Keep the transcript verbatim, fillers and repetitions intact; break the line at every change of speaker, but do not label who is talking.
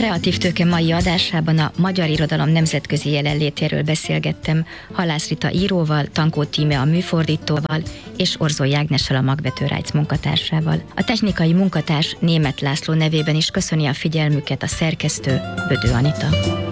Kreatív Tőke mai adásában a magyar irodalom nemzetközi jelenlétéről beszélgettem Halász Rita íróval, Tankó Tíme a műfordítóval és Orzói Ágnessel a Magvető Rájc munkatársával. A technikai munkatárs Németh László nevében is köszöni a figyelmüket a szerkesztő, Bödő Anita.